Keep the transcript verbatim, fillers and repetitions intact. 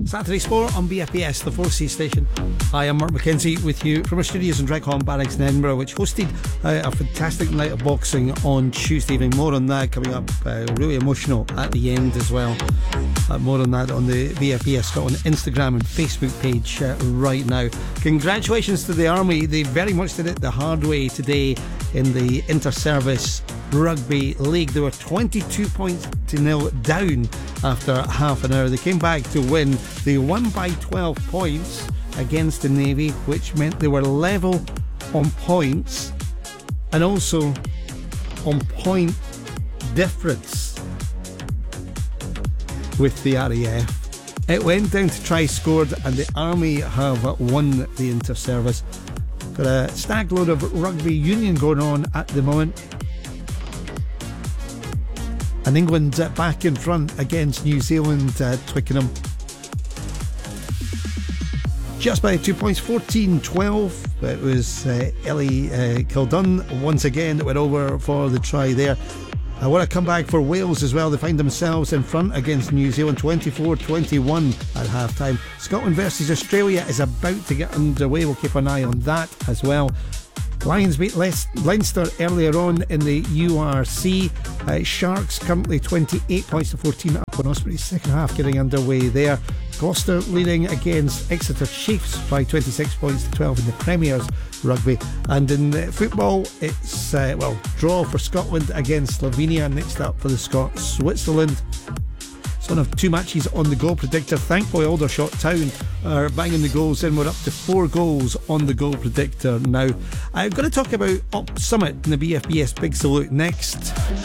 Saturday Sport on B F B S, the four C station. Hi, I'm Mark McKenzie with you from our studios in Dreghorn Barracks in Edinburgh, which hosted uh, a fantastic night of boxing on Tuesday evening. More on that coming up, uh, really emotional at the end as well. Uh, more on that on the B F B S Scotland Instagram and Facebook page uh, right now. Congratulations to the Army. They very much did it the hard way today in the Inter-Service Rugby League. They were twenty-two points to nil down after half an hour. They came back to win. They won by twelve points against the Navy, which meant they were level on points and also on point difference with the R A F. It went down to tries scored, and the Army have won the Inter-Service. Got a stag load of rugby union going on at the moment. And England uh, back in front against New Zealand, uh, Twickenham. Just by two points, fourteen twelve. It was uh, Ellie uh, Kildun once again that went over for the try there. Uh, what a comeback for Wales as well. They find themselves in front against New Zealand, twenty-four twenty-one at half time. Scotland versus Australia is about to get underway. We'll keep an eye on that as well. Lions beat Le- Leinster earlier on in the U R C. Uh, Sharks currently twenty-eight points to fourteen up on Ospreys. Second half getting underway there. Gloucester leading against Exeter Chiefs by twenty-six points to twelve in the Premier's rugby. And in uh, football, it's uh, well draw for Scotland against Slovenia. Next up for the Scots, Switzerland. It's one of two matches on the goal predictor. Thankfully, Aldershot Town are banging the goals in. We're up to four goals on the goal predictor now. I'm going to talk about Up Summit and the B F B S Big Salute next.